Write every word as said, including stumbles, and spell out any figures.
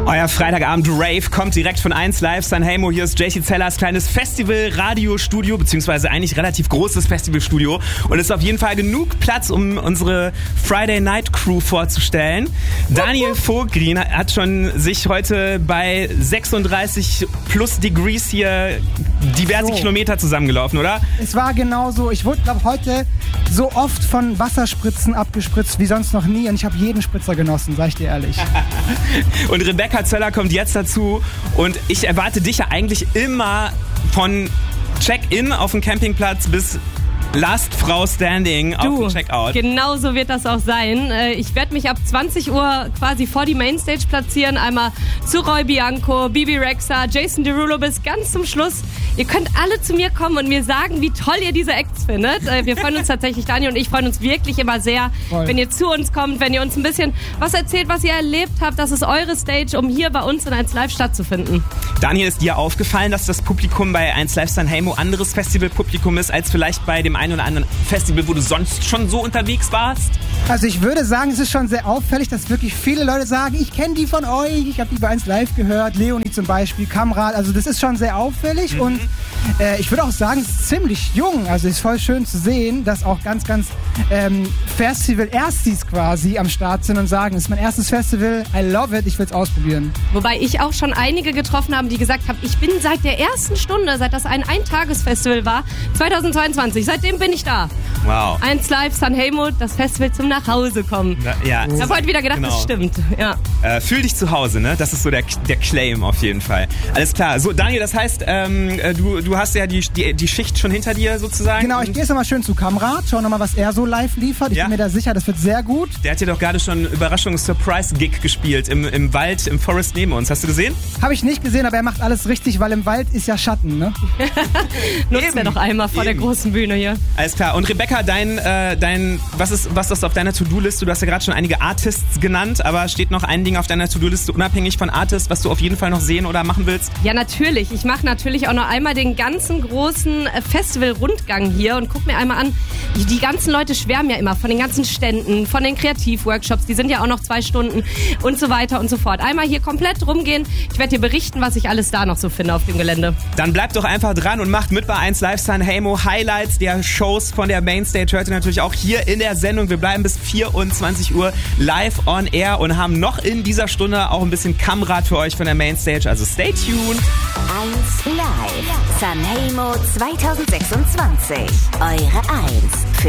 Euer Freitagabend-Rave kommt direkt von eins Live Sanremo. Hier ist J C Zellers kleines Festival-Radiostudio, beziehungsweise eigentlich relativ großes Festivalstudio. Und es ist auf jeden Fall genug Platz, um unsere Friday Night Crew vorzustellen. Daniel Vogtgreen hat schon sich heute bei sechsunddreißig plus Degrees hier diverse so. Kilometer zusammengelaufen, oder? Es war genauso. Ich wurde, glaube heute so oft von Wasserspritzen abgespritzt wie sonst noch nie. Und ich habe jeden Spritzer genossen, sag ich dir ehrlich. Und Rebecca Zöller kommt jetzt dazu. Und ich erwarte dich ja eigentlich immer von Check-in auf dem Campingplatz bis Last Frau Standing auf dem Checkout. Genau so wird das auch sein. Ich werde mich ab zwanzig Uhr quasi vor die Mainstage platzieren. Einmal zu Roy Bianco, Bibi Rexha, Jason Derulo bis ganz zum Schluss. Ihr könnt alle zu mir kommen und mir sagen, wie toll ihr diese Acts findet. Wir freuen uns tatsächlich, Daniel und ich freuen uns wirklich immer sehr, Voll. wenn ihr zu uns kommt, wenn ihr uns ein bisschen was erzählt, was ihr erlebt habt. Das ist eure Stage, um hier bei uns in eins Live stattzufinden. Daniel, ist dir aufgefallen, dass das Publikum bei eins Live Sanremo anderes Festivalpublikum ist, als vielleicht bei dem einen oder anderen Festival, wo du sonst schon so unterwegs warst? Also ich würde sagen, es ist schon sehr auffällig, dass wirklich viele Leute sagen, ich kenne die von euch, ich habe die bei eins Live gehört, Leonie zum Beispiel, Kamrat, also das ist schon sehr auffällig mhm. und äh, ich würde auch sagen, es ist ziemlich jung, also es ist voll schön zu sehen, dass auch ganz, ganz ähm, Festival-Erstis quasi am Start sind und sagen, es ist mein erstes Festival, I love it, ich will es ausprobieren. Wobei ich auch schon einige getroffen habe, die gesagt haben, ich bin seit der ersten Stunde, seit das ein Eintagesfestival war, zweitausendzweiundzwanzig, seitdem bin ich da. Wow. eins Live Sanremo, das Festival zum Nachhausekommen. Na, ja. Ich habe heute wieder gedacht, genau. das stimmt. Ja. Äh, fühl dich zu Hause, ne? Das ist so der, der Claim auf jeden Fall. Alles klar. So, Daniel, das heißt, ähm, du, du hast ja die, die, die Schicht schon hinter dir sozusagen. Genau, ich gehe jetzt nochmal schön zu Kamrat, schau nochmal, was er so live liefert. Ich ja? bin mir da sicher, das wird sehr gut. Der hat dir doch gerade schon einen Überraschungs-Surprise-Gig gespielt im, im Wald, im Forest neben uns. Hast du gesehen? Habe ich nicht gesehen, aber er macht alles richtig, weil im Wald ist ja Schatten, ne? Nutzt er doch einmal vor Eben. der großen Bühne hier. Alles klar. Und Rebecca, dein, äh, dein, was ist, was ist auf deiner To-Do-Liste? Du hast ja gerade schon einige Artists genannt, aber steht noch ein Ding auf deiner To-Do-Liste, unabhängig von Artists, was du auf jeden Fall noch sehen oder machen willst? Ja, natürlich. Ich mache natürlich auch noch einmal den ganzen großen Festival-Rundgang hier und guck mir einmal an, die, die ganzen Leute schwärmen ja immer von den ganzen Ständen, von den Kreativworkshops, die sind ja auch noch zwei Stunden und so weiter und so fort. Einmal hier komplett rumgehen. Ich werde dir berichten, was ich alles da noch so finde auf dem Gelände. Dann bleibt doch einfach dran und macht mit bei eins Live Sanremo. Highlights der Shows von der Mainstage hört ihr natürlich auch hier in der Sendung. Wir bleiben bis vierundzwanzig Uhr live on air und haben noch in dieser Stunde auch ein bisschen Kamrat für euch von der Mainstage. Also stay tuned. eins Live Sanremo zweitausendsechsundzwanzig. Eure eins.